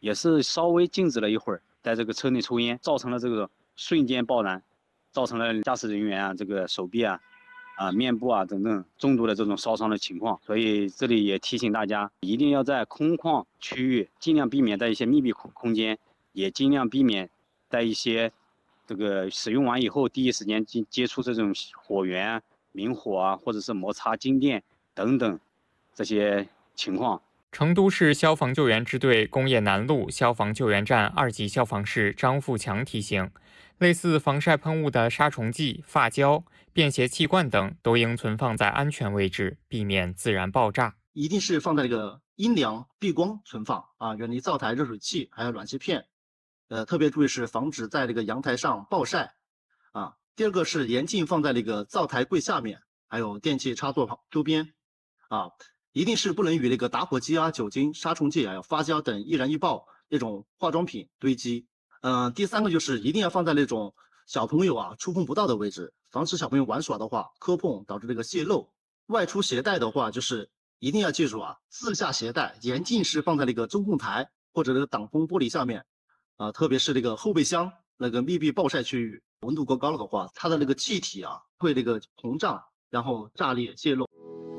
也是稍微静止了一会儿，在这个车内抽烟，造成了这个瞬间爆燃，造成了驾驶人员啊这个手臂面部等等重度的这种烧伤的情况。所以这里也提醒大家，一定要在空旷区域尽量避免在一些密闭空间，也尽量避免在一些这个使用完以后第一时间接触这种火源明火或者是摩擦静电等等这些情况。 成都市消防救援支队工业南路消防救援站2级消防士张富强提醒，类似防晒喷雾的杀虫剂、发胶、便携气罐等都应存放在安全位置，避免自燃爆炸。 一定是放在这个阴凉避光存放远离灶台、热水器还有暖气片。特别注意是防止在这个阳台上暴晒第二个是严禁放在这个灶台柜下面，还有电器插座周边一定是不能与那个打火机酒精、杀虫剂还有发胶等易燃易爆那种化妆品堆积。第三个就是一定要放在那种小朋友触碰不到的位置，防止小朋友玩耍的话磕碰导致这个泄漏。外出携带的话，就是一定要记住自下携带，严禁是放在那个中控台或者这个挡风玻璃下面特别是这个后备箱那个密闭暴晒区域，温度过高了的话，它的那个气体会这个膨胀，然后炸裂泄漏。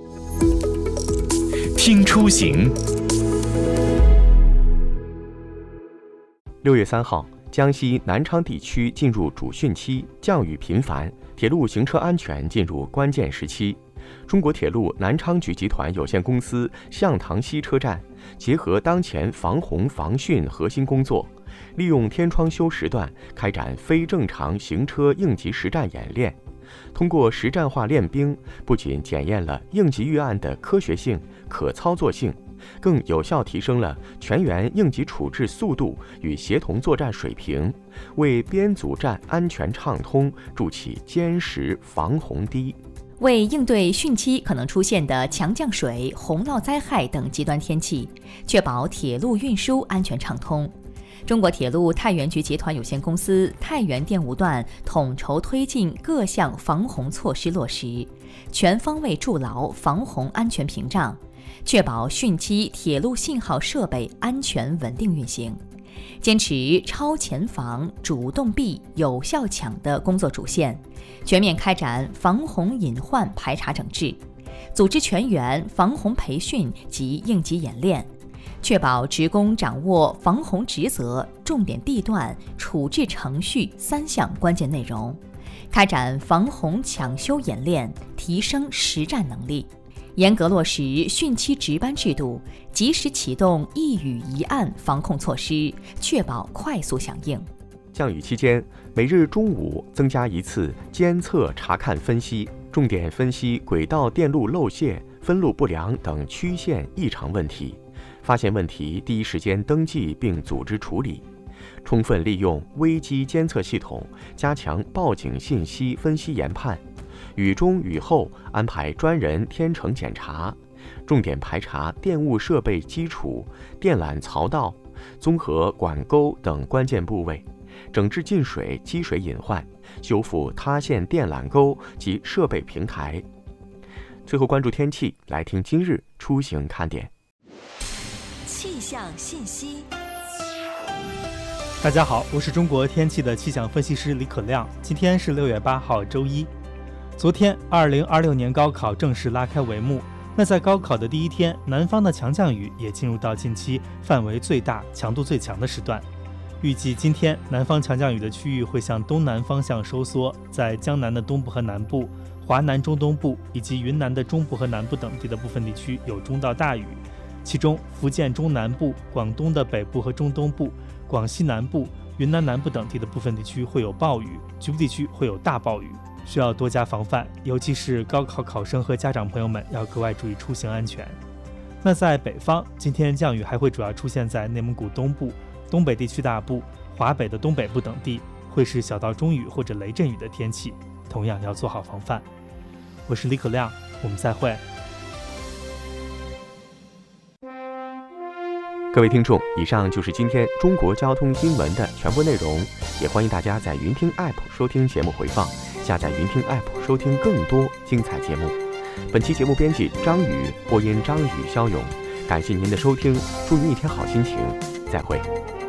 听出行。6月3号，江西南昌地区进入主汛期，降雨频繁，铁路行车安全进入关键时期。中国铁路南昌局集团有限公司向塘西车站结合当前防洪防汛核心工作，利用天窗休时段开展非正常行车应急实战演练。通过实战化练兵，不仅检验了应急预案的科学性、可操作性，更有效提升了全员应急处置速度与协同作战水平，为编组战安全畅通筑起坚实防洪堤。 为应对汛期可能出现的强降水、洪涝灾害等极端天气，确保铁路运输安全畅通，中国铁路太原局集团有限公司太原电务段统筹推进各项防洪措施落实，全方位筑牢防洪安全屏障，确保汛期铁路信号设备安全稳定运行。坚持超前防、主动避、有效抢的工作主线，全面开展防洪隐患排查整治，组织全员防洪培训及应急演练，确保职工掌握防洪职责、重点地段、处置程序3项关键内容，开展防洪抢修演练，提升实战能力。严格落实汛期值班制度，及时启动一雨一案防控措施，确保快速响应。 降雨期间，每日中午增加1次监测查看分析，重点分析轨道电路漏泄、分路不良等曲线异常问题，发现问题第一时间登记并组织处理，充分利用危机监测系统，加强报警信息分析研判。雨中雨后安排专人天成检查，重点排查电务设备基础、电缆槽道、综合管沟等关键部位，整治进水、积水隐患，修复塌陷电缆沟及设备平台。最后关注天气，来听今日出行看点。 气象信息。 大家好，我是中国天气的气象分析师李可亮。今天是6月8号，周一。昨天2026年高考正式拉开帷幕，那在高考的第一天，南方的强降雨也进入到近期范围最大、强度最强的时段。预计今天南方强降雨的区域会向东南方向收缩，在江南的东部和南部、华南中东部以及云南的中部和南部等地的部分地区有中到大雨，其中福建中南部、广东的北部和中东部、广西南部、云南南部等地的部分地区会有暴雨，局部地区会有大暴雨，需要多加防范，尤其是高考考生和家长朋友们要格外注意出行安全。那在北方，今天降雨还会主要出现在内蒙古东部、东北地区大部、华北的东北部等地，会是小到中雨或者雷阵雨的天气，同样要做好防范。我是李可亮，我们再会。 各位听众，以上就是今天中国交通新闻的全部内容，也欢迎大家在云听 App 收听节目回放，下载云听 App 收听更多精彩节目。本期节目编辑张宇，播音张宇、肖勇，感谢您的收听，祝您一天好心情。 再会。